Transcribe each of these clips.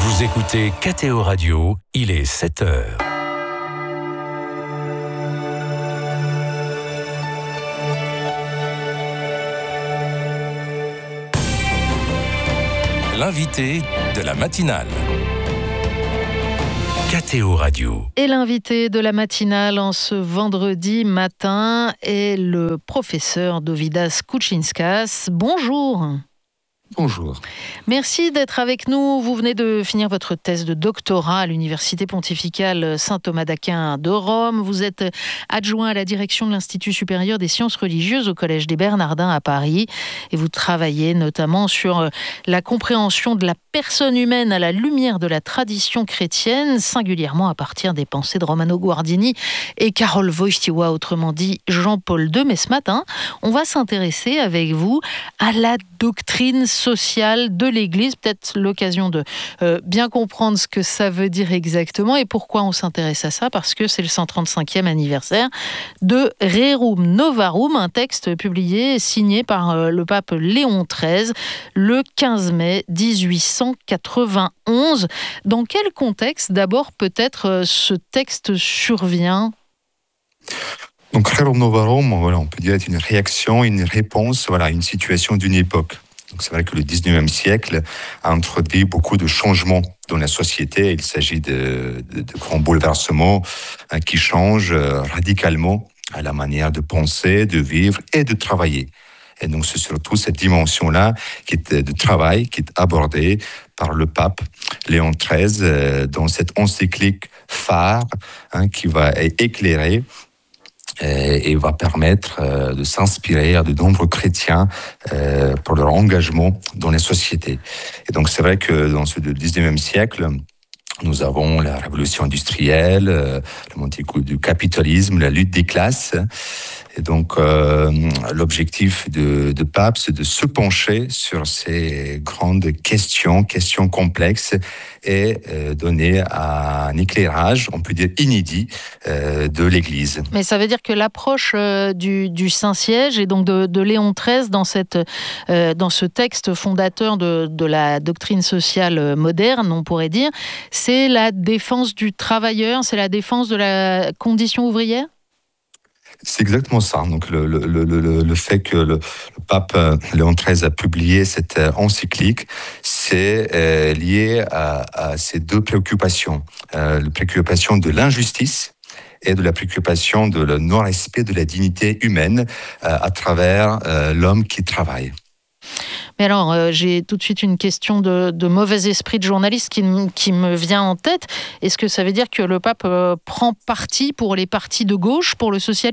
Vous écoutez KTO Radio, il est 7h. L'invité de la matinale. KTO Radio. Et l'invité de la matinale en ce vendredi matin est le professeur Dovydas Kučinskas. Bonjour. Bonjour. Merci d'être avec nous. Vous venez de finir votre thèse de doctorat à l'Université pontificale Saint-Thomas d'Aquin de Rome. Vous êtes adjoint à la direction de l'Institut supérieur des sciences religieuses au Collège des Bernardins à Paris. Et vous travaillez notamment sur la compréhension de la personne humaine à la lumière de la tradition chrétienne, singulièrement à partir des pensées de Romano Guardini et Karol Wojtyła, autrement dit Jean-Paul II. Mais ce matin, on va s'intéresser avec vous à la doctrine sociale de l'Église, peut-être l'occasion de bien comprendre ce que ça veut dire exactement et pourquoi on s'intéresse à ça, parce que c'est le 135e anniversaire de Rerum Novarum, un texte publié, signé par le pape Léon XIII, le 15 mai 1891. Dans quel contexte, d'abord, peut-être ce texte survient ? Donc, Rerum Novarum, on peut dire, est une réaction, une réponse à une situation d'une époque. Donc, c'est vrai que le 19e siècle a introduit beaucoup de changements dans la société. Il s'agit de grands bouleversements qui changent radicalement la manière de penser, de vivre et de travailler. Et donc, c'est surtout cette dimension-là de travail qui est abordée par le pape Léon XIII dans cette encyclique phare qui va éclairer et va permettre de s'inspirer de nombreux chrétiens pour leur engagement dans les sociétés. Et donc, c'est vrai que dans ce 19e siècle, nous avons la révolution industrielle, le montée du capitalisme, la lutte des classes. Et donc, l'objectif de pape, c'est de se pencher sur ces grandes questions complexes et donner un éclairage, on peut dire inédit, de l'Église. Mais ça veut dire que l'approche du Saint-Siège et donc de Léon XIII dans ce texte fondateur de la doctrine sociale moderne, on pourrait dire, c'est la défense du travailleur, c'est la défense de la condition ouvrière ? C'est exactement ça. Donc le fait que le pape Léon XIII a publié cette encyclique, c'est lié à ces deux préoccupations. La préoccupation de l'injustice et de la préoccupation de le non-respect de la dignité humaine à travers l'homme qui travaille. Mais alors, j'ai tout de suite une question de mauvais esprit de journaliste qui me vient en tête. Est-ce que ça veut dire que le pape prend parti pour les partis de gauche, pour le socialisme ?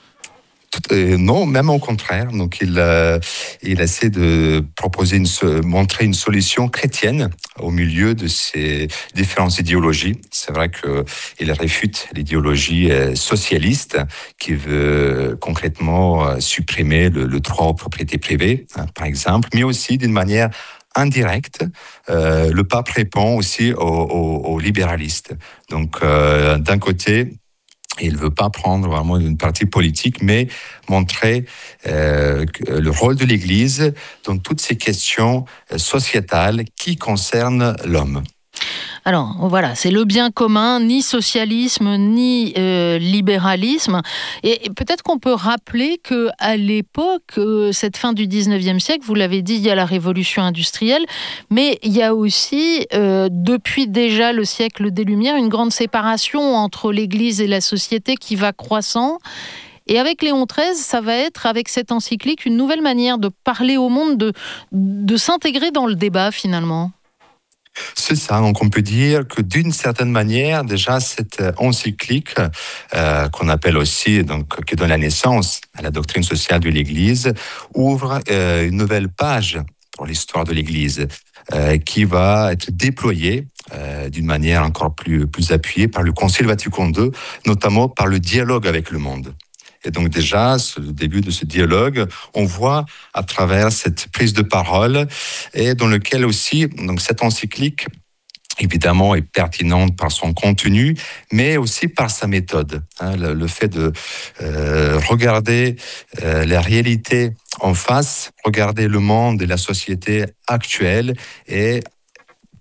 Non, même au contraire. Donc, il essaie de montrer une solution chrétienne au milieu de ces différentes idéologies. C'est vrai qu'il réfute l'idéologie socialiste qui veut concrètement supprimer le droit aux propriétés privées, par exemple, mais aussi d'une manière indirecte. Le pape répond aussi aux libéralistes. Donc, d'un côté, il ne veut pas prendre vraiment une partie politique, mais montrer le rôle de l'Église dans toutes ces questions sociétales qui concernent l'homme. Alors voilà, c'est le bien commun, ni socialisme, ni libéralisme. Et peut-être qu'on peut rappeler qu'à l'époque, cette fin du 19e siècle, vous l'avez dit, il y a la révolution industrielle, mais il y a aussi, depuis déjà le siècle des Lumières, une grande séparation entre l'Église et la société qui va croissant. Et avec Léon XIII, ça va être, avec cette encyclique, une nouvelle manière de parler au monde, de s'intégrer dans le débat finalement. C'est ça, donc on peut dire que d'une certaine manière, déjà cette encyclique, qu'on appelle aussi, donc, qui donne la naissance à la doctrine sociale de l'Église, ouvre une nouvelle page pour l'histoire de l'Église, qui va être déployée d'une manière encore plus appuyée par le Concile Vatican II, notamment par le dialogue avec le monde. Et donc déjà, le début de ce dialogue, on voit à travers cette prise de parole et dans lequel aussi, donc cette encyclique, évidemment, est pertinente par son contenu, mais aussi par sa méthode. Le fait de regarder la réalité en face, regarder le monde et la société actuelle et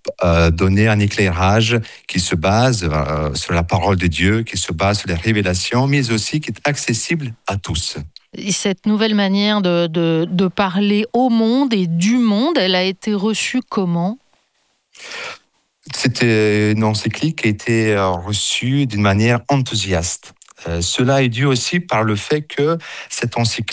donner un éclairage qui se base sur la parole de Dieu, qui se base sur les révélations, mais aussi qui est accessible à tous. Et cette nouvelle manière de parler au monde et du monde, elle a été reçue comment ? C'était une encyclique qui a été reçue d'une manière enthousiaste. Cela est dû aussi par le fait que cette encyclique